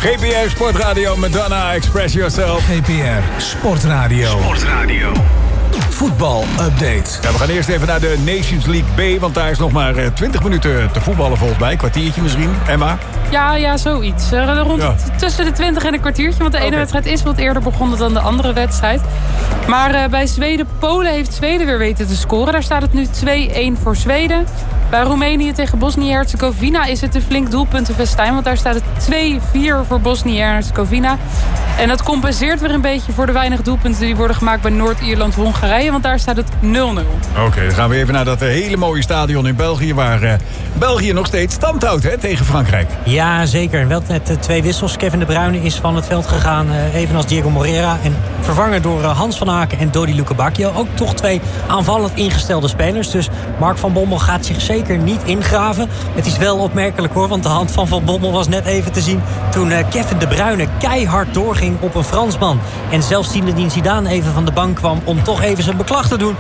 GPR Sportradio, Madonna, Express Yourself. GPR Sportradio. Voetbal-update. Ja, we gaan eerst even naar de Nations League B, want daar is nog maar 20 minuten te voetballen volgens mij. Kwartiertje misschien, Emma? Ja, zoiets. Tussen de 20 en een kwartiertje, want de ene wedstrijd is wat eerder begonnen dan de andere wedstrijd. Maar bij Zweden-Polen heeft Zweden weer weten te scoren. Daar staat het nu 2-1 voor Zweden. Bij Roemenië tegen Bosnië-Herzegovina is het een flink doelpuntenfestijn, want daar staat het 2-4 voor Bosnië-Herzegovina. En dat compenseert weer een beetje voor de weinig doelpunten die worden gemaakt bij Noord-Ierland-Hongarije, want daar staat het 0-0. Oké, dan gaan we even naar dat hele mooie stadion in België, waar België nog steeds stand houdt tegen Frankrijk. Ja, zeker. Wel net 2 wissels. Kevin De Bruyne is van het veld gegaan, evenals Diego Moreira. En vervangen door Hans van Aken en Dodi Lukebakio. Ook toch 2 aanvallend ingestelde spelers. Dus Mark van Bommel gaat zich zeker niet ingraven. Het is wel opmerkelijk hoor, want de hand van Van Bommel was net even te zien toen Kevin De Bruyne keihard doorging op een Fransman. En zelfs Zinedine Zidane even van de bank kwam om toch even zijn beklag te doen.